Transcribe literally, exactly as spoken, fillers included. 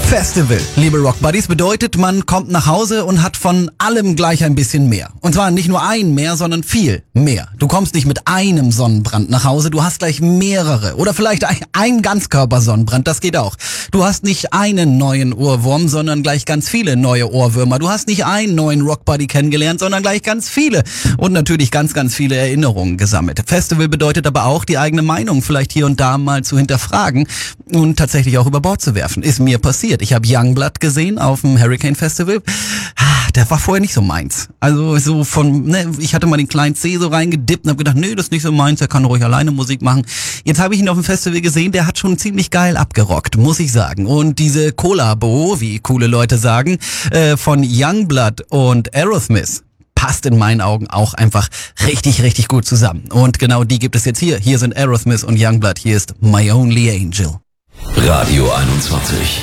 Festival, liebe Rock Buddies, bedeutet, man kommt nach Hause und hat von allem gleich ein bisschen mehr. Und zwar nicht nur ein mehr, sondern viel mehr. Du kommst nicht mit einem Sonnenbrand nach Hause, du hast gleich mehrere. Oder vielleicht ein, ein Ganzkörpersonnenbrand, das geht auch. Du hast nicht einen neuen Ohrwurm, sondern gleich ganz viele neue Ohrwürmer. Du hast nicht einen neuen Rock Buddy kennengelernt, sondern gleich ganz viele. Und natürlich ganz, ganz viele Erinnerungen gesammelt. Festival bedeutet aber auch, die eigene Meinung vielleicht hier und da mal zu hinterfragen und tatsächlich auch über Bord zu werfen. Ist mir passiert. Ich habe Youngblood gesehen auf dem Hurricane Festival. Der war vorher nicht so meins. Also so von, ne, ich hatte mal den kleinen C so reingedippt und habe gedacht, nee, das ist nicht so meins, der kann ruhig alleine Musik machen. Jetzt habe ich ihn auf dem Festival gesehen, der hat schon ziemlich geil abgerockt, muss ich sagen. Und diese Kollabo, wie coole Leute sagen, äh, von Youngblood und Aerosmith, passt in meinen Augen auch einfach richtig, richtig gut zusammen. Und genau die gibt es jetzt hier. Hier sind Aerosmith und Youngblood. Hier ist My Only Angel. Radio einundzwanzig.